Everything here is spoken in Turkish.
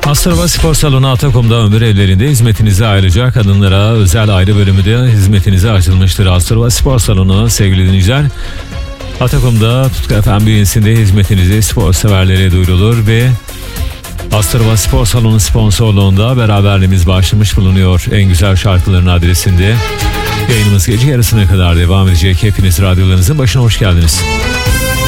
Astrova Spor Salonu Atakum'da ömür evlerinde hizmetinize ayrıca kadınlara özel ayrı bölümü de hizmetinize açılmıştır. Astrova Spor Salonu sevgili dinleyiciler, Atakum'da Tutku FM bünyesinde hizmetinizi spor severlere duyurulur ve Astrova Spor Salonu sponsorluğunda beraberliğimiz başlamış bulunuyor. En güzel şarkıların adresinde yayınımız gece yarısına kadar devam edecek. Hepiniz radyolarınızın başına hoş geldiniz.